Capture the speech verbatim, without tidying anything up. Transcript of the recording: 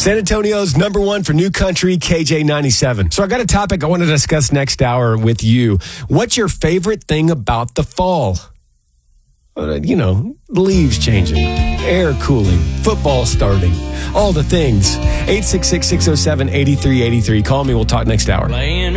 San Antonio's number one for new country, K J ninety-seven. So I got a topic I want to discuss next hour with you. What's your favorite thing about the fall? Uh, you know, leaves changing, air cooling, football starting, all the things. eight six six, six oh seven, eight three eight three. Call me. We'll talk next hour.